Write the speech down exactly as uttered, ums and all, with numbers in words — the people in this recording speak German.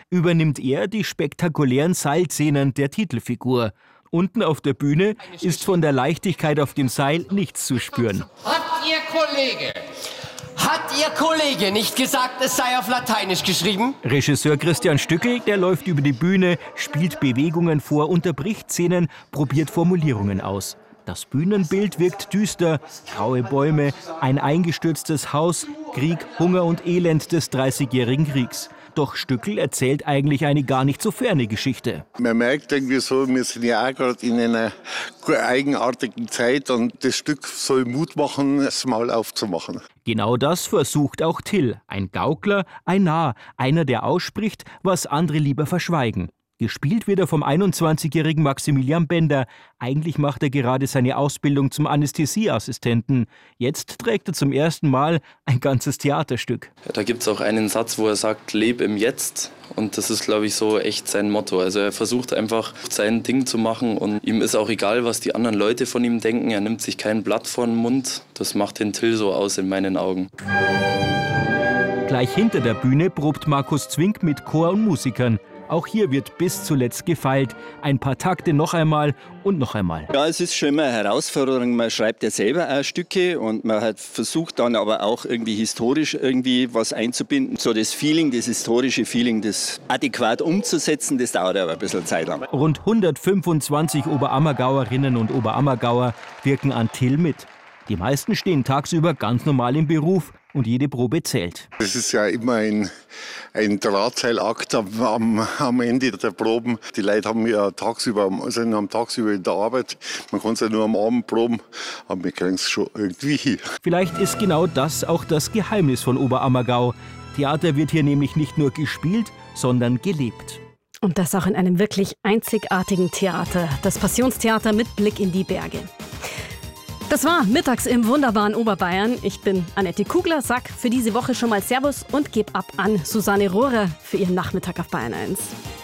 übernimmt er die spektakulären Seilszenen der Titelfigur. Unten auf der Bühne ist von der Leichtigkeit auf dem Seil nichts zu spüren. Hat Ihr Kollege, hat Ihr Kollege nicht gesagt, es sei auf Lateinisch geschrieben? Regisseur Christian Stückel, der läuft über die Bühne, spielt Bewegungen vor, unterbricht Szenen, probiert Formulierungen aus. Das Bühnenbild wirkt düster, graue Bäume, ein eingestürztes Haus, Krieg, Hunger und Elend des Dreißigjährigen Kriegs. Doch Stückel erzählt eigentlich eine gar nicht so ferne Geschichte. Man merkt irgendwie so, wir sind ja auch gerade in einer eigenartigen Zeit und das Stück soll Mut machen, das Maul aufzumachen. Genau das versucht auch Till, ein Gaukler, ein Narr, einer, der ausspricht, was andere lieber verschweigen. Gespielt wird er vom einundzwanzigjährigen Maximilian Bender. Eigentlich macht er gerade seine Ausbildung zum Anästhesieassistenten. Jetzt trägt er zum ersten Mal ein ganzes Theaterstück. Ja, da gibt es auch einen Satz, wo er sagt, leb im Jetzt. Und das ist, glaube ich, so echt sein Motto. Also er versucht einfach sein Ding zu machen und ihm ist auch egal, was die anderen Leute von ihm denken. Er nimmt sich kein Blatt vor den Mund. Das macht den Till so aus in meinen Augen. Gleich hinter der Bühne probt Markus Zwink mit Chor und Musikern. Auch hier wird bis zuletzt gefeilt. Ein paar Takte noch einmal und noch einmal. Ja, es ist schon immer eine Herausforderung. Man schreibt ja selber auch Stücke und man hat versucht dann aber auch irgendwie historisch irgendwie was einzubinden. So das Feeling, das historische Feeling, das adäquat umzusetzen, das dauert aber ein bisschen Zeit lang. Rund hundertfünfundzwanzig Oberammergauerinnen und Oberammergauer wirken an Till mit. Die meisten stehen tagsüber ganz normal im Beruf und jede Probe zählt. Es ist ja immer ein, ein Drahtseilakt am, am, am Ende der Proben. Die Leute haben ja tagsüber, sind am tagsüber in der Arbeit. Man kann es ja nur am Abend proben, aber wir kriegen es schon irgendwie hin. Vielleicht ist genau das auch das Geheimnis von Oberammergau. Theater wird hier nämlich nicht nur gespielt, sondern gelebt. Und das auch in einem wirklich einzigartigen Theater. Das Passionstheater mit Blick in die Berge. Das war Mittags im wunderbaren Oberbayern. Ich bin Annette Kugler, sag für diese Woche schon mal Servus und gebe ab an Susanne Rohrer für ihren Nachmittag auf Bayern eins.